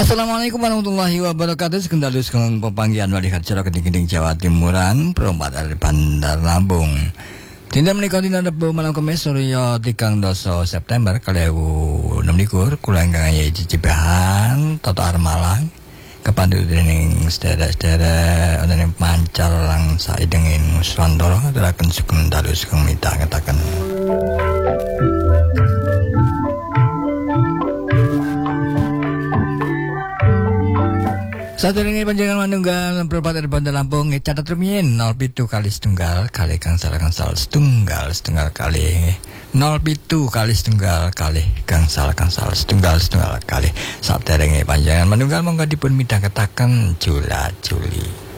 Assalamualaikum warahmatullahi wabarakatuh. Sekendali sekalian pepanggian walihat cara keding-keding Jawa Timuran, perompat dari Bandar Lampung. Tindak menikah dina Rebo malam Kamis Surya 13 September 2026 kula ingkang ayi cicibahan Toto Armalang kepandu dening sedherek-sedherek wonten pancal lang saidenging Nuswantara aturaken sugeng dalu sugeng mita ngataken. Sadurunge panjenengan manunggal perempat dari Bandar Lampung catat rumiyin 07 kali setunggal kali gangsal setunggal kali 07 kali setunggal kali gangsal setunggal kali saderenge panjenengan manunggal monggo dipun midhangetaken jula-juli.